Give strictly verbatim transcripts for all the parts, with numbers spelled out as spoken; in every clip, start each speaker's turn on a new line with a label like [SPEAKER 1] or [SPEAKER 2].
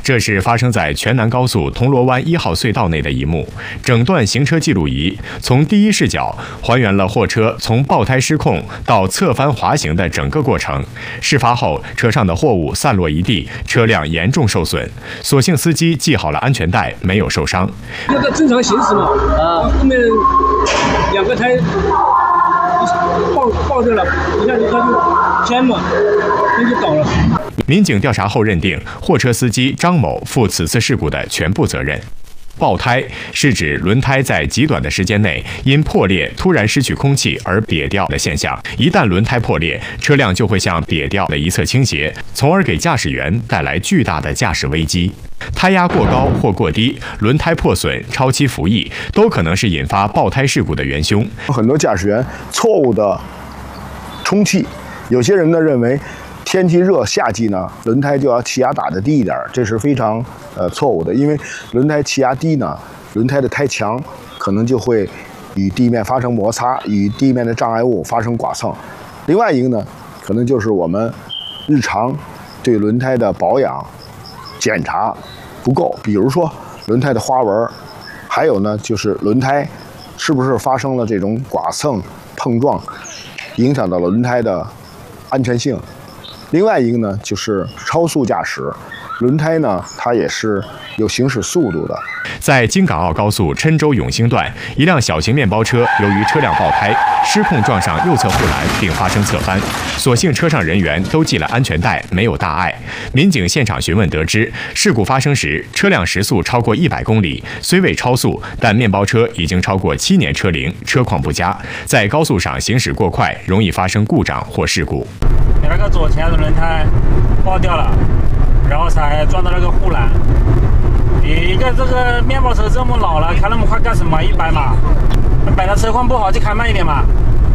[SPEAKER 1] 这是发生在全南高速铜锣湾一号隧道内的一幕。整段行车记录仪从第一视角还原了货车从爆胎失控到侧翻滑行的整个过程。事发后，车上的货物散落一地，车辆严重受损。所幸司机系好了安全带，没有受伤。
[SPEAKER 2] 那个正常行驶嘛，啊，后面两个胎爆爆掉了，一下子他就偏嘛，那就倒了。
[SPEAKER 1] 民警调查后认定，货车司机张某负此次事故的全部责任。爆胎是指轮胎在极短的时间内因破裂突然失去空气而瘪掉的现象。一旦轮胎破裂，车辆就会向瘪掉的一侧倾斜，从而给驾驶员带来巨大的驾驶危机。胎压过高或过低、轮胎破损、超期服役，都可能是引发爆胎事故的元凶。
[SPEAKER 3] 很多驾驶员错误的充气，有些人呢认为天气热，夏季呢，轮胎就要气压打得低一点，这是非常呃错误的。因为轮胎气压低呢，轮胎的胎墙可能就会与地面发生摩擦，与地面的障碍物发生剐蹭。另外一个呢，可能就是我们日常对轮胎的保养检查不够，比如说轮胎的花纹，还有呢就是轮胎是不是发生了这种剐蹭碰撞，影响到了轮胎的安全性。另外一个呢，就是超速驾驶，轮胎呢，它也是有行驶速度的。
[SPEAKER 1] 在京港澳高速郴州永兴段，一辆小型面包车由于车辆爆胎，失控撞上右侧护栏，并发生侧翻。所幸车上人员都系了安全带，没有大碍。民警现场询问得知，事故发生时，车辆时速超过一百公里，虽未超速，但面包车已经超过七年车龄，车况不佳，在高速上行驶过快，容易发生故障或事故。
[SPEAKER 4] 那个左前的轮胎爆掉了，然后才撞到那个护栏。一个这个面包车这么老了，开那么快干什么？一百码，本来车况不好就开慢一点嘛。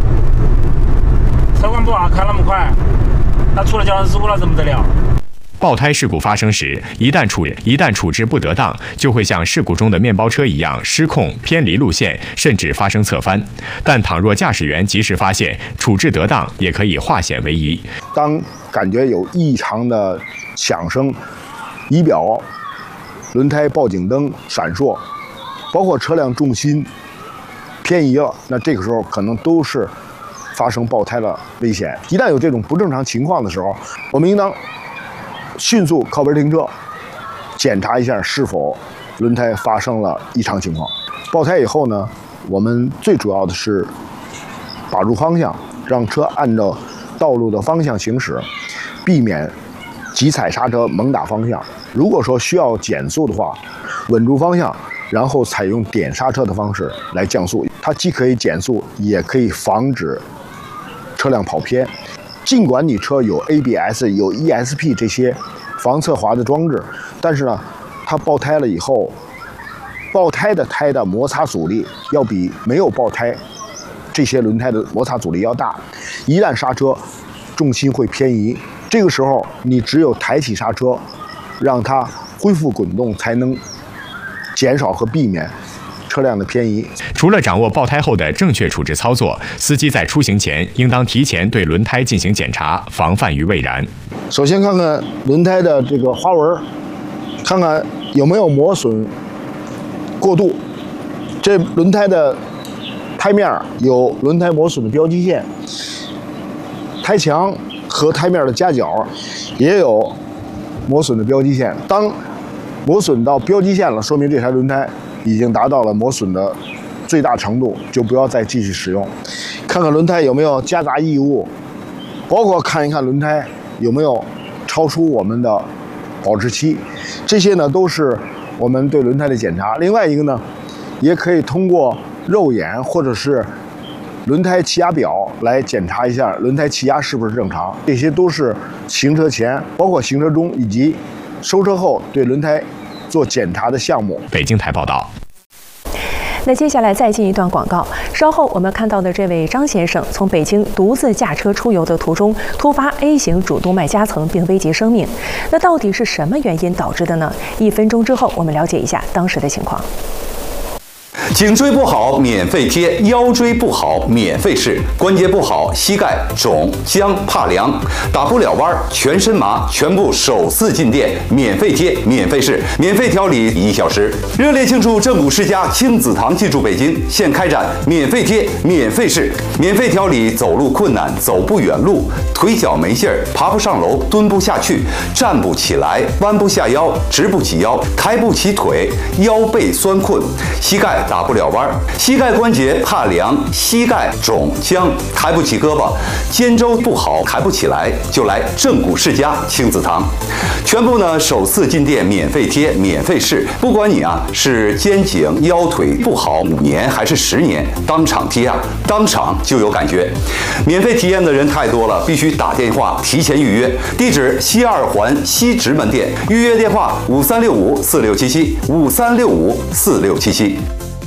[SPEAKER 4] 车况不好开那么快，那出了交通事故了怎么得了？
[SPEAKER 1] 爆胎事故发生时，一旦处一旦处置不得当，就会像事故中的面包车一样失控、偏离路线，甚至发生侧翻。但倘若驾驶员及时发现、处置得当，也可以化险为夷。
[SPEAKER 3] 当感觉有异常的响声、仪表、轮胎报警灯闪烁，包括车辆重心偏移了，那这个时候可能都是发生爆胎的危险。一旦有这种不正常情况的时候，我们应当迅速靠边停车，检查一下是否轮胎发生了异常情况。爆胎以后呢，我们最主要的是把住方向，让车按照道路的方向行驶，避免急踩刹车猛打方向。如果说需要减速的话，稳住方向，然后采用点刹车的方式来降速。它既可以减速，也可以防止车辆跑偏。尽管你车有 A B S 有 E S P 这些防侧滑的装置，但是呢，它爆胎了以后，爆胎的胎的摩擦阻力要比没有爆胎这些轮胎的摩擦阻力要大。一旦刹车，重心会偏移，这个时候你只有抬起刹车，让它恢复滚动，才能减少和避免车辆的偏移。
[SPEAKER 1] 除了掌握爆胎后的正确处置操作，司机在出行前应当提前对轮胎进行检查，防范于未然。
[SPEAKER 3] 首先看看轮胎的这个花纹，看看有没有磨损过度。这轮胎的胎面有轮胎磨损的标记线，胎墙和胎面的夹角也有磨损的标记线。当磨损到标记线了，说明这台轮胎已经达到了磨损的最大程度，就不要再继续使用。看看轮胎有没有夹杂异物，包括看一看轮胎有没有超出我们的保质期，这些呢都是我们对轮胎的检查。另外一个呢，也可以通过肉眼或者是轮胎气压表来检查一下轮胎气压是不是正常。这些都是行车前，包括行车中以及收车后对轮胎做检查的项目。
[SPEAKER 1] 北京台报道。
[SPEAKER 5] 那接下来再进一段广告，稍后我们看到的这位张先生从北京独自驾车出游的途中，突发 A 型主动脉夹层并危及生命。那到底是什么原因导致的呢？一分钟之后，我们了解一下当时的情况。
[SPEAKER 6] 颈椎不好免费贴，腰椎不好免费试，关节不好膝盖肿僵怕凉打不了弯全身麻，全部首次进店免费贴免费试，免费调理一小时。热烈庆祝正骨世家亲子堂进驻北京，现开展免费贴免费试，免费调理走路困难、走不远路、腿脚没劲儿、爬不上楼、蹲不下去、站不起来、弯不下腰、直不起腰、抬不起腿、腰背酸困、膝盖打不了弯、膝盖关节怕凉、膝盖肿僵、抬不起胳膊、肩周不好抬不起来，就来正骨世家亲子堂。全部呢首次进店免费贴免费试，不管你啊是肩颈腰腿不好五年还是十年，当场贴啊，当场就有感觉。免费体验的人太多了，必须打电话提前预约。地址西二环西直门店，预约电话五三六五四六七七五三六五四六七七。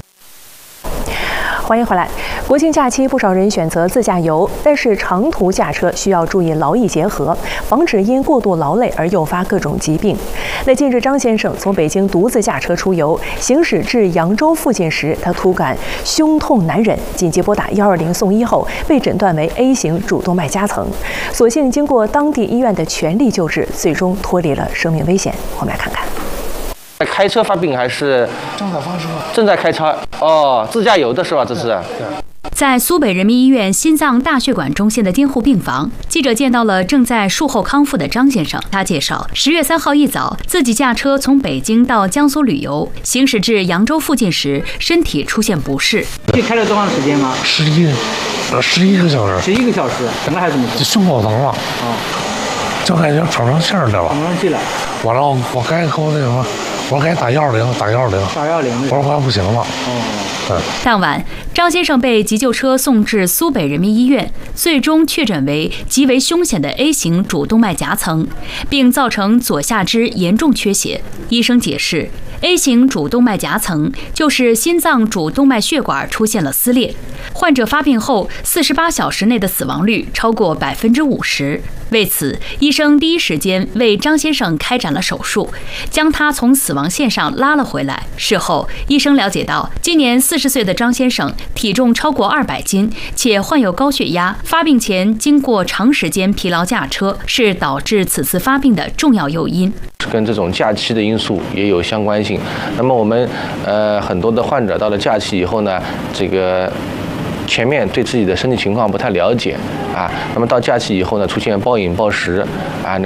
[SPEAKER 5] 欢迎回来。国庆假期，不少人选择自驾游，但是长途驾车需要注意劳逸结合，防止因过度劳累而诱发各种疾病。那近日，张先生从北京独自驾车出游，行驶至扬州附近时，他突感胸痛难忍，紧急拨打一二零送医后，被诊断为 A 型主动脉夹层。所幸经过当地医院的全力救治，最终脱离了生命危险。我们来看看。
[SPEAKER 7] 开车发病还是
[SPEAKER 8] 正在发车？
[SPEAKER 7] 正在开车哦，自驾游的是吧？这是。
[SPEAKER 9] 在苏北人民医院心脏大血管中心的监护病房，记者见到了正在术后康复的张先生。他介绍，十月三号一早，自己驾车从北京到江苏旅游，行驶至扬州附近时，身体出现不适。
[SPEAKER 2] 这开了多长时间吗？
[SPEAKER 8] 十一，呃，十一个小时。
[SPEAKER 2] 十一个小时，整个还是怎么？
[SPEAKER 8] 胸口疼了。啊、哦。就感觉喘不上气儿来了。
[SPEAKER 2] 喘不上气了。
[SPEAKER 8] 完了，我该给我那什么，我该打幺二零，打幺二零。
[SPEAKER 2] 打幺二零。
[SPEAKER 8] 我说快不行了。
[SPEAKER 2] 哦。
[SPEAKER 9] 当晚，张先生被急救车送至苏北人民医院，最终确诊为极为凶险的 A 型主动脉夹层，并造成左下肢严重缺血。医生解释 ，A 型主动脉夹层就是心脏主动脉血管出现了撕裂，患者发病后四十八小时内的死亡率超过百分之五十。为此，医生第一时间为张先生开展了手术，将他从死亡线上拉了回来。事后，医生了解到，今年四十岁的张先生体重超过二百斤，且患有高血压，发病前经过长时间疲劳驾车，是导致此次发病的重要诱因。
[SPEAKER 7] 跟这种假期的因素也有相关性。那么我们呃很多的患者到了假期以后呢，这个前面对自己的身体情况不太了解啊，那么到假期以后呢，出现暴饮暴食啊。